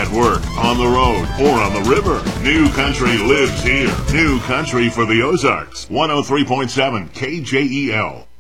at work, on the road, or on the river. New Country lives here. New Country for the Ozarks. 103.7 KJEL.